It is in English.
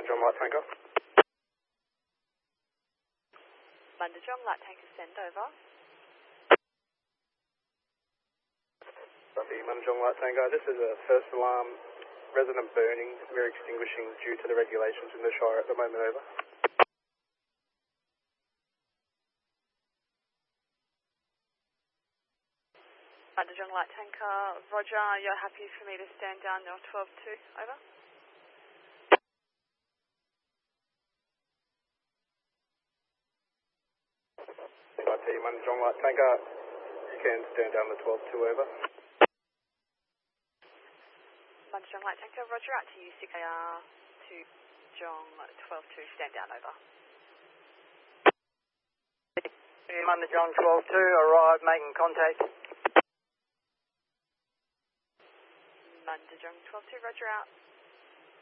Munjong Light Tanker. Munjong Light Tanker, send over. Copy, Munjong Light Tanker. This is a first alarm, resident burning. We're extinguishing due to the regulations in the Shire at the moment, over. Munjong Light Tanker, roger, you're happy for me to stand down your 12-2, over? Copy, Munjong Light Tanker. You can stand down the 12-2, over. Munjong Light Tanker, roger, out to you, 6AR to Jong 12-2, stand down, over. Munjong 12-2, arrive, making contact. Munjong 12-2, roger, out.